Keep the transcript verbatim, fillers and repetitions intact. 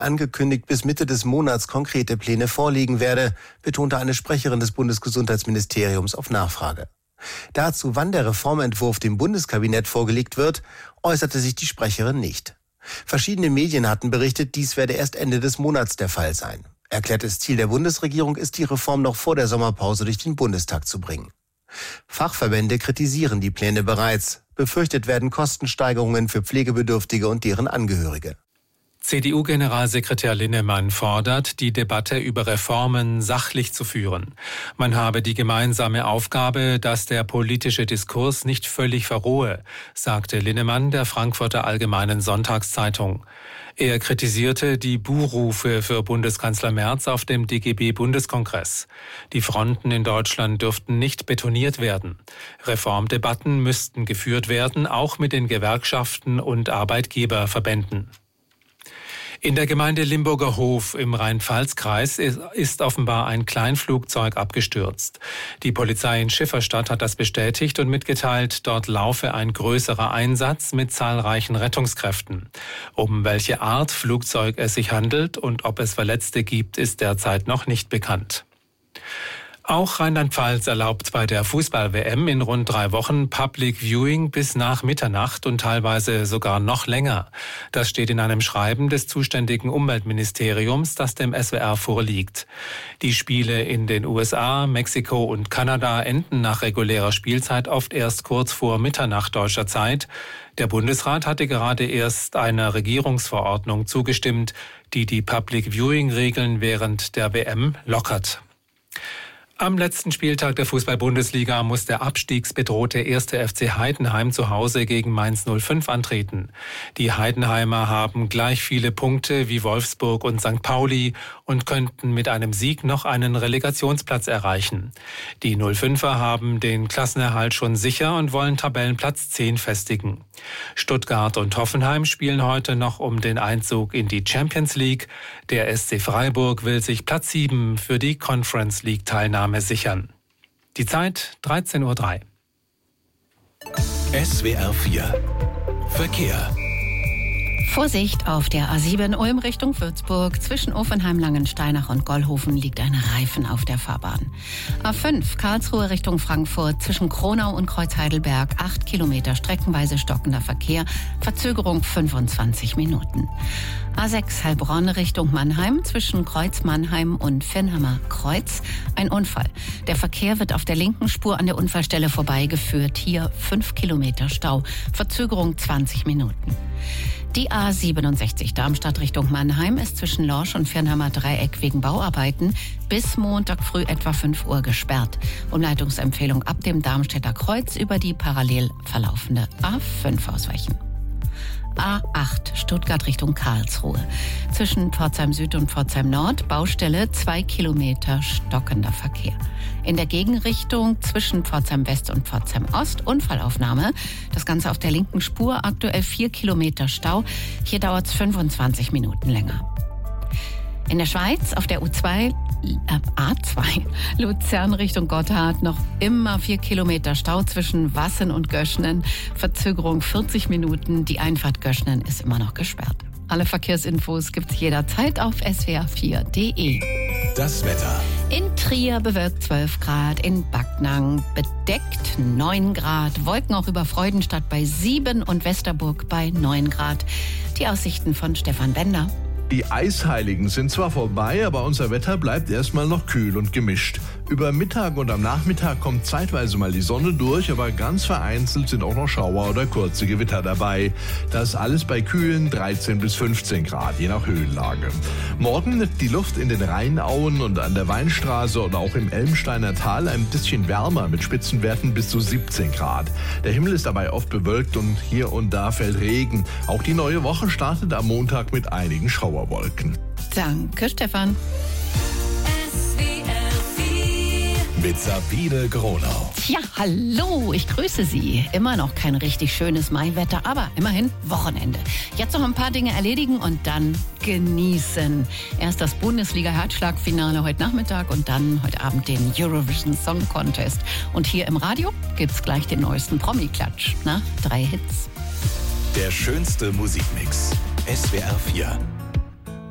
angekündigt, bis Mitte des Monats konkrete Pläne vorliegen werde, betonte eine Sprecherin des Bundesgesundheitsministeriums auf Nachfrage. Dazu, wann der Reformentwurf dem Bundeskabinett vorgelegt wird, äußerte sich die Sprecherin nicht. Verschiedene Medien hatten berichtet, dies werde erst Ende des Monats der Fall sein. Erklärtes Ziel der Bundesregierung ist, die Reform noch vor der Sommerpause durch den Bundestag zu bringen. Fachverbände kritisieren die Pläne bereits. Befürchtet werden Kostensteigerungen für Pflegebedürftige und deren Angehörige. C D U-Generalsekretär Linnemann fordert, die Debatte über Reformen sachlich zu führen. Man habe die gemeinsame Aufgabe, dass der politische Diskurs nicht völlig verrohe, sagte Linnemann der Frankfurter Allgemeinen Sonntagszeitung. Er kritisierte die Buhrufe für Bundeskanzler Merz auf dem D G B-Bundeskongress. Die Fronten in Deutschland dürften nicht betoniert werden. Reformdebatten müssten geführt werden, auch mit den Gewerkschaften und Arbeitgeberverbänden. In der Gemeinde Limburger Hof im Rhein-Pfalz-Kreis ist offenbar ein Kleinflugzeug abgestürzt. Die Polizei in Schifferstadt hat das bestätigt und mitgeteilt, dort laufe ein größerer Einsatz mit zahlreichen Rettungskräften. Um welche Art Flugzeug es sich handelt und ob es Verletzte gibt, ist derzeit noch nicht bekannt. Auch Rheinland-Pfalz erlaubt bei der Fußball-W M in rund drei Wochen Public Viewing bis nach Mitternacht und teilweise sogar noch länger. Das steht in einem Schreiben des zuständigen Umweltministeriums, das dem S W R vorliegt. Die Spiele in den U S A, Mexiko und Kanada enden nach regulärer Spielzeit oft erst kurz vor Mitternacht deutscher Zeit. Der Bundesrat hatte gerade erst einer Regierungsverordnung zugestimmt, die die Public Viewing-Regeln während der W M lockert. Am letzten Spieltag der Fußball-Bundesliga muss der abstiegsbedrohte erste F C Heidenheim zu Hause gegen Mainz null fünf antreten. Die Heidenheimer haben gleich viele Punkte wie Wolfsburg und Sankt Pauli und könnten mit einem Sieg noch einen Relegationsplatz erreichen. Die null fünfer haben den Klassenerhalt schon sicher und wollen Tabellenplatz zehn festigen. Stuttgart und Hoffenheim spielen heute noch um den Einzug in die Champions League. Der S C Freiburg will sich Platz sieben für die Conference League-Teilnahme sichern. Die Zeit dreizehn Uhr drei. S W R vier Verkehr. Vorsicht, auf der A sieben Ulm Richtung Würzburg. Zwischen Offenheim, Langensteinach und Gollhofen liegt ein Reifen auf der Fahrbahn. A fünf Karlsruhe Richtung Frankfurt. Zwischen Kronau und Kreuz-Heidelberg. acht Kilometer streckenweise stockender Verkehr. Verzögerung fünfundzwanzig Minuten. A sechs Heilbronn Richtung Mannheim. Zwischen Kreuz Mannheim und Vinnhammer Kreuz. Ein Unfall. Der Verkehr wird auf der linken Spur an der Unfallstelle vorbeigeführt. Hier fünf Kilometer Stau. Verzögerung zwanzig Minuten. Die A siebenundsechzig Darmstadt Richtung Mannheim ist zwischen Lorsch und Viernhammer Dreieck wegen Bauarbeiten bis Montag früh etwa fünf Uhr gesperrt. Umleitungsempfehlung ab dem Darmstädter Kreuz über die parallel verlaufende A fünf ausweichen. A acht Stuttgart Richtung Karlsruhe. Zwischen Pforzheim Süd und Pforzheim Nord Baustelle zwei Kilometer stockender Verkehr. In der Gegenrichtung zwischen Pforzheim West und Pforzheim Ost Unfallaufnahme. Das Ganze auf der linken Spur, aktuell vier Kilometer Stau. Hier dauert es fünfundzwanzig Minuten länger. In der Schweiz auf der U zwei, äh, A zwei Luzern Richtung Gotthard noch immer vier Kilometer Stau zwischen Wassen und Göschnen. Verzögerung vierzig Minuten. Die Einfahrt Göschnen ist immer noch gesperrt. Alle Verkehrsinfos gibt's jederzeit auf s w r vier punkt d e. Das Wetter. In Trier bewölkt zwölf Grad, in Backnang bedeckt neun Grad, Wolken auch über Freudenstadt bei sieben und Westerburg bei neun Grad. Die Aussichten von Stefan Bender. Die Eisheiligen sind zwar vorbei, aber unser Wetter bleibt erstmal noch kühl und gemischt. Über Mittag und am Nachmittag kommt zeitweise mal die Sonne durch, aber ganz vereinzelt sind auch noch Schauer oder kurze Gewitter dabei. Das alles bei kühlen dreizehn bis fünfzehn Grad, je nach Höhenlage. Morgen wird die Luft in den Rheinauen und an der Weinstraße oder auch im Elmsteiner Tal ein bisschen wärmer mit Spitzenwerten bis zu siebzehn Grad. Der Himmel ist dabei oft bewölkt und hier und da fällt Regen. Auch die neue Woche startet am Montag mit einigen Schauerwolken. Danke, Stefan. Mit Sabine Gronau. Ja, hallo, ich grüße Sie. Immer noch kein richtig schönes Maiwetter, aber immerhin Wochenende. Jetzt noch ein paar Dinge erledigen und dann genießen. Erst das Bundesliga-Herzschlagfinale heute Nachmittag und dann heute Abend den Eurovision Song Contest. Und hier im Radio gibt's gleich den neuesten Promi-Klatsch. Na, drei Hits. Der schönste Musikmix. S W R vier.